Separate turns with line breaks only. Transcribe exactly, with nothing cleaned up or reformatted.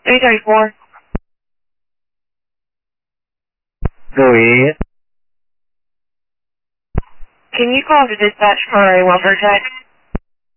three thirty-four.
Lưu ý.
Can you call the dispatch for a welfare check?